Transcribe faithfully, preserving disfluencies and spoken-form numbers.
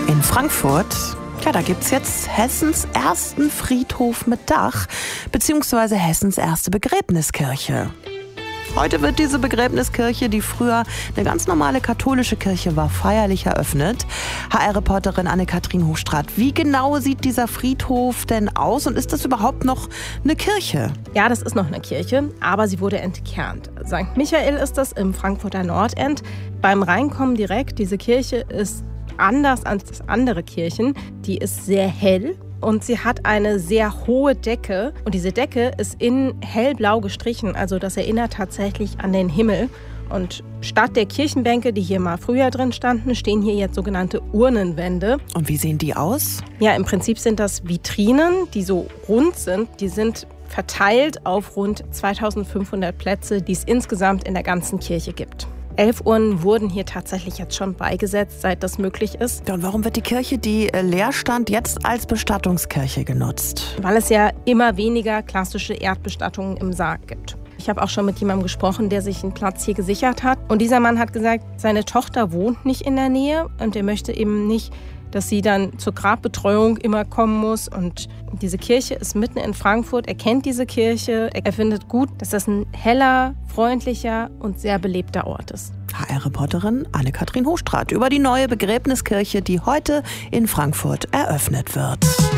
In Frankfurt, ja, da gibt's jetzt Hessens ersten Friedhof mit Dach, beziehungsweise Hessens erste Begräbniskirche. Heute wird diese Begräbniskirche, die früher eine ganz normale katholische Kirche war, feierlich eröffnet. H R-Reporterin Anne-Kathrin Hochstrat, wie genau sieht dieser Friedhof denn aus und ist das überhaupt noch eine Kirche? Ja, das ist noch eine Kirche, aber sie wurde entkernt. Sankt Michael ist das im Frankfurter Nordend. Beim Reinkommen direkt, diese Kirche ist anders als andere Kirchen. Die ist sehr hell. Und sie hat eine sehr hohe Decke. Und diese Decke ist innen hellblau gestrichen. Also das erinnert tatsächlich an den Himmel. Und statt der Kirchenbänke, die hier mal früher drin standen, stehen hier jetzt sogenannte Urnenwände. Und wie sehen die aus? Ja, im Prinzip sind das Vitrinen, die so rund sind. Die sind verteilt auf rund zweitausendfünfhundert Plätze, die es insgesamt in der ganzen Kirche gibt. Elf Urnen wurden hier tatsächlich jetzt schon beigesetzt, seit das möglich ist. Ja, und warum wird die Kirche, die leer stand, jetzt als Bestattungskirche genutzt? Weil es ja immer weniger klassische Erdbestattungen im Sarg gibt. Ich habe auch schon mit jemandem gesprochen, der sich einen Platz hier gesichert hat. Und dieser Mann hat gesagt, seine Tochter wohnt nicht in der Nähe und er möchte eben nicht, dass sie dann zur Grabbetreuung immer kommen muss. Und diese Kirche ist mitten in Frankfurt. Er kennt diese Kirche. Er findet gut, dass das ein heller, freundlicher und sehr belebter Ort ist. H R-Reporterin Anne-Kathrin Hochstrat über die neue Begräbniskirche, die heute in Frankfurt eröffnet wird.